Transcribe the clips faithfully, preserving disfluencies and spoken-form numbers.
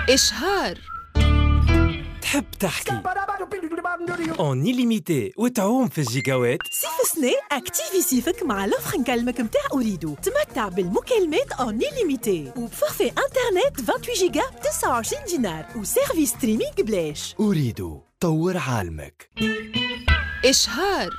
إشهار. تحب تحكي اون إليميتي وتعوم في الجيجاوات؟ صيف سنة اكتيفي صيفك مع لوفر نكلمك متاع أوريدو. تمتع بالمكالمات اون إليميتي وبفورفي انترنت ثمانية وعشرين جيجا ب تسعة وعشرين دينار وسيرفيس ستريمينغ بلاش. أوريدو، طور عالمك. إشهار.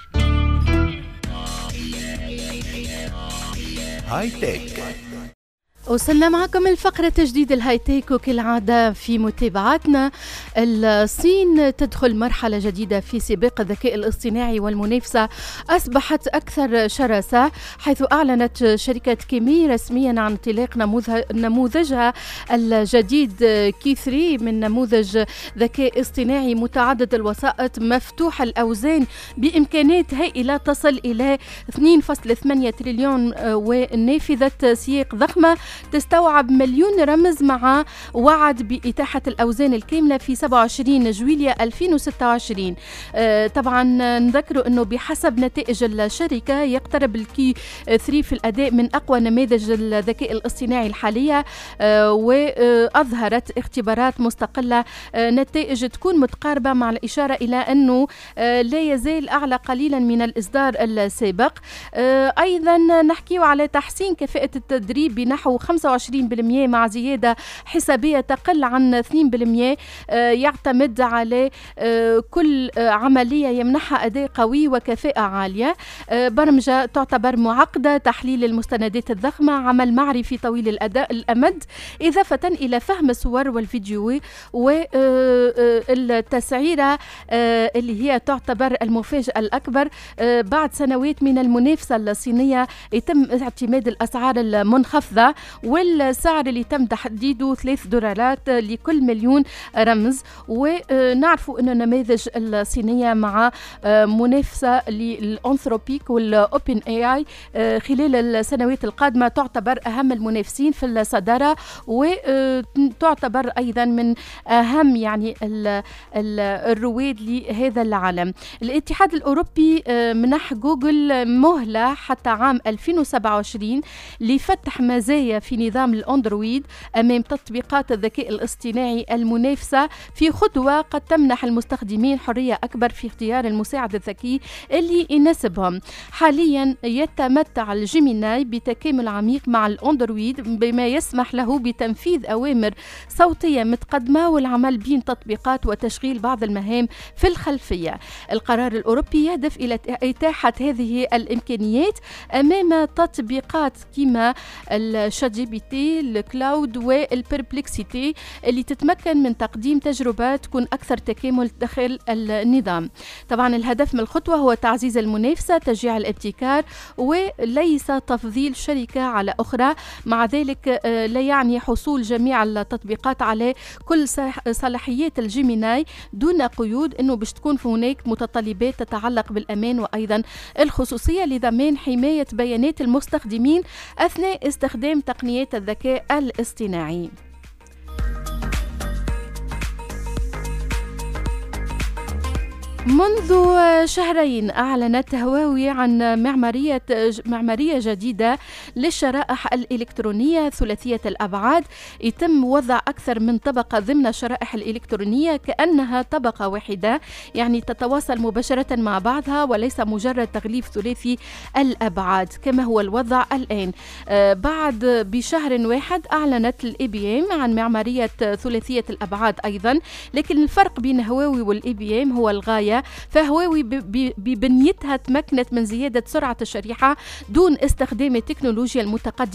هاي تك. وصلنا معكم الفقرة تجديد الهاي تيك، وكالعادة في متابعاتنا الصين تدخل مرحلة جديدة في سباق الذكاء الاصطناعي والمنافسة أصبحت أكثر شراسة، حيث أعلنت شركة كيمي رسميا عن انطلاق نموذجها الجديد كي ثلاثة من نموذج ذكاء اصطناعي متعدد الوسائط مفتوح الأوزان بإمكانات هائلة تصل إلى اثنين فاصلة ثمانية تريليون ونافذة سياق ضخمة تستوعب مليون رمز، مع وعد بإتاحة الأوزان الكاملة في سبعة وعشرين جويلية ألفين وستة وعشرين. آه طبعا نذكروا أنه بحسب نتائج الشركة يقترب الكي ثلاثة في الأداء من أقوى نماذج الذكاء الاصطناعي الحالية، آه وأظهرت اختبارات مستقلة آه نتائج تكون متقاربة، مع الإشارة إلى أنه آه لا يزال أعلى قليلا من الإصدار السابق. آه أيضا نحكي على تحسين كفاءة التدريب بنحو خمسة وعشرين بالمئة مع زيادة حسابية تقل عن اثنين بالمئة، آه يعتمد على آه كل آه عملية يمنحها أداء قوي وكفاءة عالية. آه برمجة تعتبر معقدة، تحليل المستندات الضخمة، عمل معرفي طويل الأداء الأمد، إضافة إلى فهم الصور والفيديو، والتسعيرة آه اللي هي تعتبر المفاجأة الأكبر. آه بعد سنوات من المنافسة الصينية يتم اعتماد الأسعار المنخفضة، والسعر اللي تم تحديده ثلاث دولارات لكل مليون رمز. ونعرفوا أن النماذج الصينية مع منافسة للأنثروبيك والأوبن اي اي خلال السنوات القادمة تعتبر أهم المنافسين في الصدارة، وتعتبر أيضا من أهم يعني الرواد لهذا العالم. الاتحاد الأوروبي منح جوجل مهلة حتى عام ألفين وسبعة وعشرين لفتح مزايا في نظام الأندرويد أمام تطبيقات الذكاء الاصطناعي المنافسة، في خطوة قد تمنح المستخدمين حرية أكبر في اختيار المساعد الذكي اللي يناسبهم. حاليا يتمتع الجيميناي بتكامل عميق مع الأندرويد، بما يسمح له بتنفيذ أوامر صوتية متقدمة والعمل بين تطبيقات وتشغيل بعض المهام في الخلفية. القرار الأوروبي يهدف إلى إتاحة هذه الإمكانيات أمام تطبيقات كما الشات جي بي تي، الكلاود والبربلكسيتي، اللي تتمكن من تقديم تجربة تكون أكثر تكامل داخل النظام. طبعا الهدف من الخطوة هو تعزيز المنافسة، تشجيع الابتكار، وليس تفضيل شركة على أخرى. مع ذلك لا يعني حصول جميع التطبيقات على كل صلاحيات الجيميناي دون قيود، أنه باش تكون هناك متطلبات تتعلق بالأمان وأيضا الخصوصية لضمان حماية بيانات المستخدمين أثناء استخدام تقنيات الذكاء الاصطناعي. منذ شهرين أعلنت هواوي عن معمارية معمارية جديدة للشرائح الإلكترونية ثلاثية الأبعاد، يتم وضع أكثر من طبقة ضمن الشرائح الإلكترونية كأنها طبقة واحدة، يعني تتواصل مباشرة مع بعضها وليس مجرد تغليف ثلاثي الأبعاد كما هو الوضع الآن. آه بعد بشهر واحد أعلنت الإي بي إم عن معمارية ثلاثية الأبعاد أيضا، لكن الفرق بين هواوي والإي بي إم هو الغاية. فهواوي ببنيتها تمكنت من زيادة سرعة الشريحة دون استخدام التكنولوجيا المتقدمة